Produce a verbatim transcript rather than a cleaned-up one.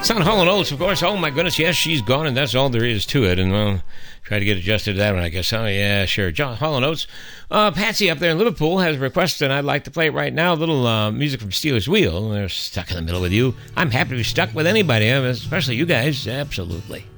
Sound Hall and Oates, of course. Oh, my goodness, yes, she's gone, and that's all there is to it. And, well, try to get adjusted to that one, I guess. Oh, yeah, sure. John Hall and Oates. Uh, Patsy up there in Liverpool has requested, and I'd like to play it right now, a little uh, music from Steelers Wheel. They're stuck in the middle with you. I'm happy to be stuck with anybody, especially you guys. Absolutely.